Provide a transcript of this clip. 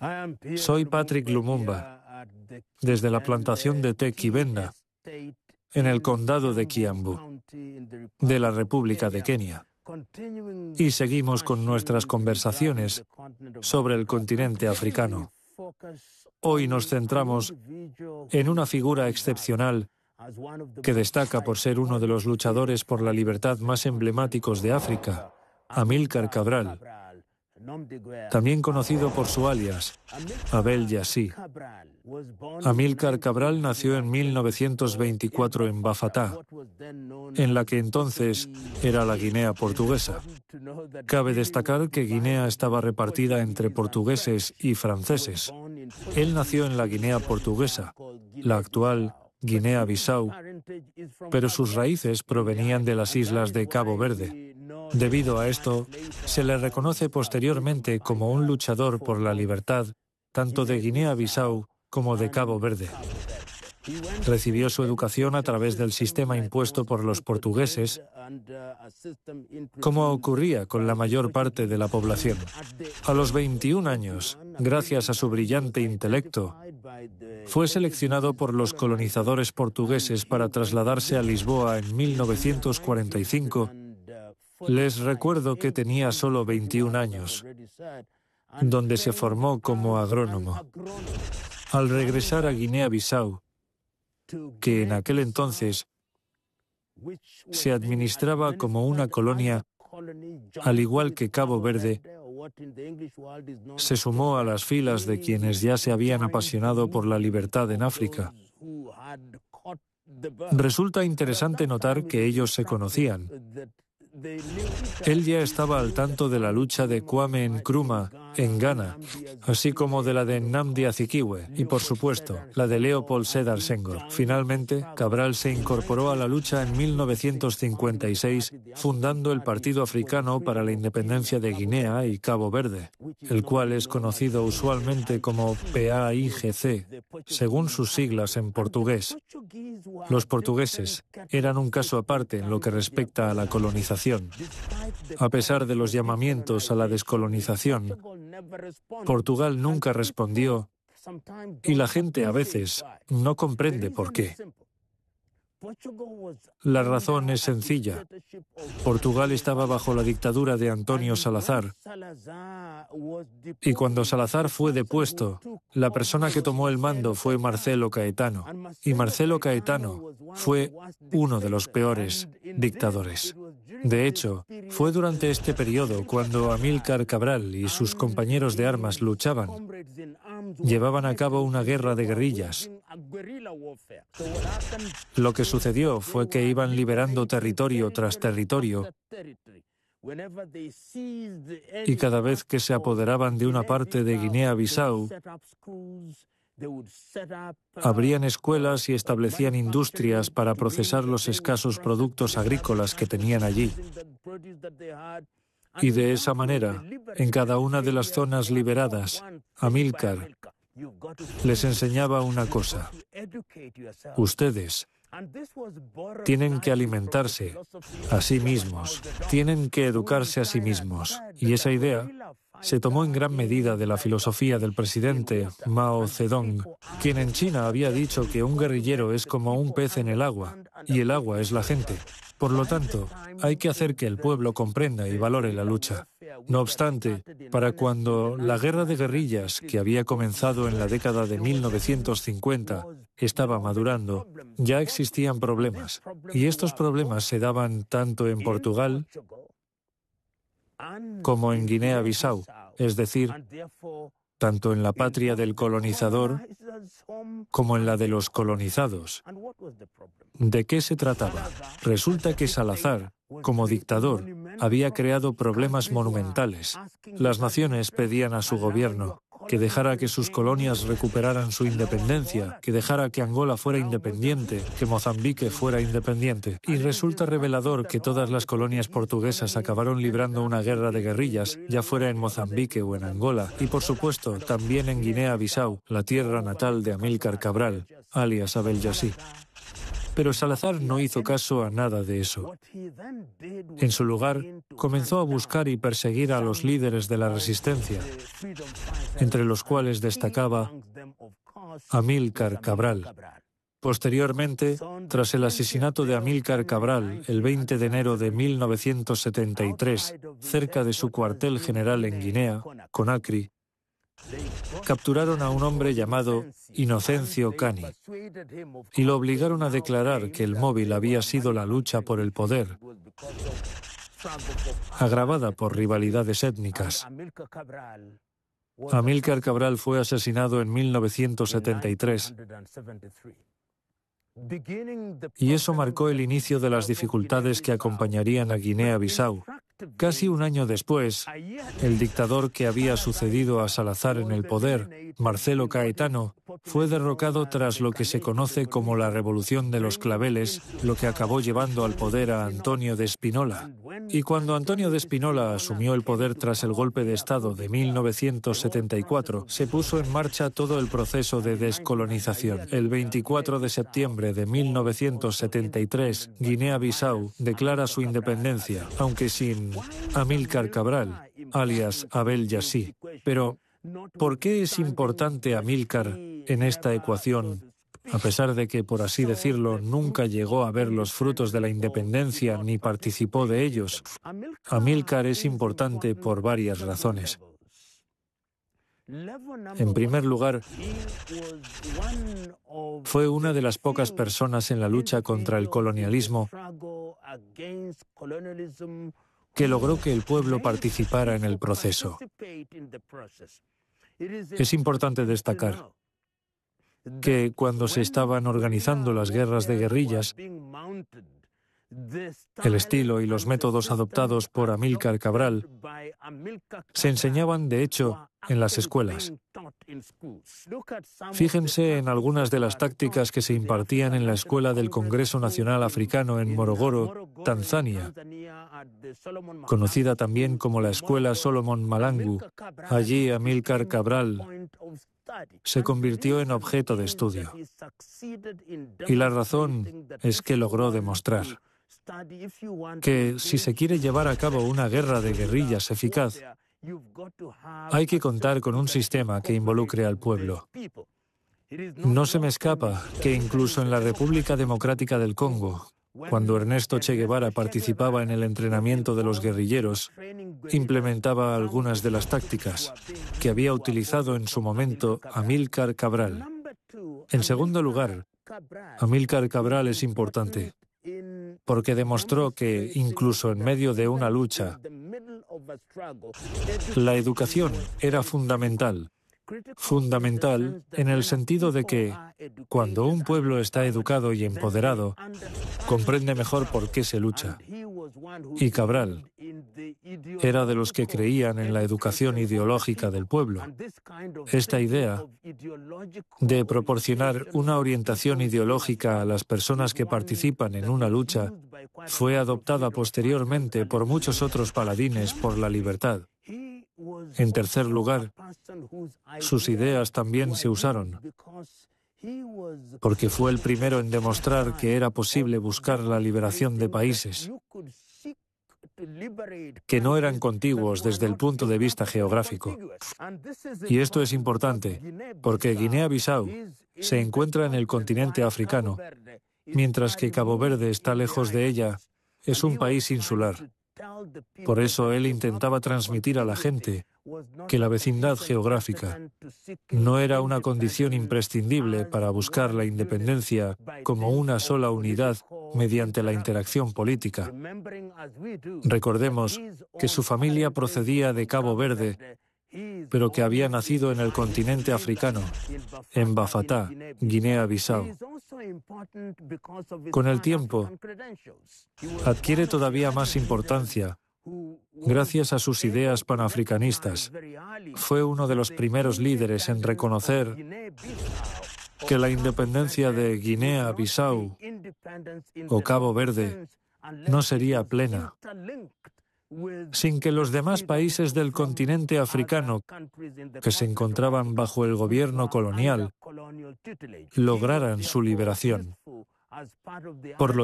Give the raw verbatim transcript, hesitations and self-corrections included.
Soy Patrick Lumumba, desde la plantación de té Kibenda, en el condado de Kiambu, de la República de Kenia. Y seguimos con nuestras conversaciones sobre el continente africano. Hoy nos centramos en una figura excepcional que destaca por ser uno de los luchadores por la libertad más emblemáticos de África, Amílcar Cabral, también conocido por su alias, Abel Yassi. Amílcar Cabral nació en mil novecientos veinticuatro en Bafatá, en la que entonces era la Guinea portuguesa. Cabe destacar que Guinea estaba repartida entre portugueses y franceses. Él nació en la Guinea portuguesa, la actual Guinea-Bissau, pero sus raíces provenían de las islas de Cabo Verde. Debido a esto, se le reconoce posteriormente como un luchador por la libertad tanto de Guinea-Bissau como de Cabo Verde. Recibió su educación a través del sistema impuesto por los portugueses, como ocurría con la mayor parte de la población. A los veintiún años, gracias a su brillante intelecto, fue seleccionado por los colonizadores portugueses para trasladarse a Lisboa en mil novecientos cuarenta y cinco. Les recuerdo que tenía solo veintiún años, donde se formó como agrónomo. Al regresar a Guinea-Bissau, que en aquel entonces se administraba como una colonia, al igual que Cabo Verde, se sumó a las filas de quienes ya se habían apasionado por la libertad en África. Resulta interesante notar que ellos se conocían. Él ya estaba al tanto de la lucha de Kwame Nkrumah en Ghana, así como de la de Nnamdi Azikiwe y, por supuesto, la de Leopold Sédar Senghor. Finalmente, Cabral se incorporó a la lucha en mil novecientos cincuenta y seis, fundando el Partido Africano para la Independencia de Guinea y Cabo Verde, el cual es conocido usualmente como P A I G C, según sus siglas en portugués. Los portugueses eran un caso aparte en lo que respecta a la colonización. A pesar de los llamamientos a la descolonización, Portugal nunca respondió y la gente a veces no comprende por qué. La razón es sencilla. Portugal estaba bajo la dictadura de António Salazar y cuando Salazar fue depuesto, la persona que tomó el mando fue Marcelo Caetano y Marcelo Caetano fue uno de los peores dictadores. De hecho, fue durante este periodo cuando Amílcar Cabral y sus compañeros de armas luchaban. Llevaban a cabo una guerra de guerrillas. Lo que sucedió fue que iban liberando territorio tras territorio y cada vez que se apoderaban de una parte de Guinea-Bissau, abrían escuelas y establecían industrias para procesar los escasos productos agrícolas que tenían allí. Y de esa manera, en cada una de las zonas liberadas, Amílcar les enseñaba una cosa. Ustedes tienen que alimentarse a sí mismos, tienen que educarse a sí mismos. Y esa idea se tomó en gran medida de la filosofía del presidente Mao Zedong, quien en China había dicho que un guerrillero es como un pez en el agua, y el agua es la gente. Por lo tanto, hay que hacer que el pueblo comprenda y valore la lucha. No obstante, para cuando la guerra de guerrillas, que había comenzado en la década de mil novecientos cincuenta, estaba madurando, ya existían problemas. Y estos problemas se daban tanto en Portugal como en Guinea-Bissau, es decir, tanto en la patria del colonizador como en la de los colonizados. ¿De qué se trataba? Resulta que Salazar, como dictador, había creado problemas monumentales. Las naciones pedían a su gobierno que dejara que sus colonias recuperaran su independencia, que dejara que Angola fuera independiente, que Mozambique fuera independiente. Y resulta revelador que todas las colonias portuguesas acabaron librando una guerra de guerrillas, ya fuera en Mozambique o en Angola, y por supuesto también en Guinea-Bissau, la tierra natal de Amílcar Cabral, alias Abel Yassi. Pero Salazar no hizo caso a nada de eso. En su lugar, comenzó a buscar y perseguir a los líderes de la resistencia, entre los cuales destacaba Amílcar Cabral. Posteriormente, tras el asesinato de Amílcar Cabral, el veinte de enero de mil novecientos setenta y tres, cerca de su cuartel general en Guinea, Conakry, capturaron a un hombre llamado Inocencio Cani y lo obligaron a declarar que el móvil había sido la lucha por el poder, agravada por rivalidades étnicas. Amílcar Cabral fue asesinado en mil novecientos setenta y tres. Y eso marcó el inicio de las dificultades que acompañarían a Guinea-Bissau. Casi un año después, el dictador que había sucedido a Salazar en el poder, Marcelo Caetano, fue derrocado tras lo que se conoce como la Revolución de los Claveles, lo que acabó llevando al poder a Antonio de Spinola. Y cuando Antonio de Spinola asumió el poder tras el golpe de Estado de mil novecientos setenta y cuatro, se puso en marcha todo el proceso de descolonización. El veinticuatro de septiembre de mil novecientos setenta y tres, Guinea-Bissau declara su independencia, aunque sin Amílcar Cabral, alias Abel Yassí. Pero, ¿por qué es importante Amílcar en esta ecuación, a pesar de que, por así decirlo, nunca llegó a ver los frutos de la independencia ni participó de ellos? Amílcar es importante por varias razones. En primer lugar, fue una de las pocas personas en la lucha contra el colonialismo que logró que el pueblo participara en el proceso. Es importante destacar que cuando se estaban organizando las guerras de guerrillas, el estilo y los métodos adoptados por Amílcar Cabral se enseñaban, de hecho, en las escuelas. Fíjense en algunas de las tácticas que se impartían en la Escuela del Congreso Nacional Africano en Morogoro, Tanzania, conocida también como la Escuela Solomon Malangu. Allí Amílcar Cabral se convirtió en objeto de estudio. Y la razón es que logró demostrar que si se quiere llevar a cabo una guerra de guerrillas eficaz, hay que contar con un sistema que involucre al pueblo. No se me escapa que incluso en la República Democrática del Congo, cuando Ernesto Che Guevara participaba en el entrenamiento de los guerrilleros, implementaba algunas de las tácticas que había utilizado en su momento Amílcar Cabral. En segundo lugar, Amílcar Cabral es importante porque demostró que, incluso en medio de una lucha, la educación era fundamental. Fundamental en el sentido de que, cuando un pueblo está educado y empoderado, comprende mejor por qué se lucha. Y Cabral era de los que creían en la educación ideológica del pueblo. Esta idea de proporcionar una orientación ideológica a las personas que participan en una lucha fue adoptada posteriormente por muchos otros paladines por la libertad. En tercer lugar, sus ideas también se usaron, porque fue el primero en demostrar que era posible buscar la liberación de países que no eran contiguos desde el punto de vista geográfico. Y esto es importante, porque Guinea-Bissau se encuentra en el continente africano, mientras que Cabo Verde está lejos de ella, es un país insular. Por eso él intentaba transmitir a la gente que la vecindad geográfica no era una condición imprescindible para buscar la independencia como una sola unidad mediante la interacción política. Recordemos que su familia procedía de Cabo Verde, pero que había nacido en el continente africano, en Bafatá, Guinea-Bissau. Con el tiempo, adquiere todavía más importancia gracias a sus ideas panafricanistas. Fue uno de los primeros líderes en reconocer que la independencia de Guinea-Bissau o Cabo Verde no sería plena sin que los demás países del continente africano que se encontraban bajo el gobierno colonial lograran su liberación. Por lo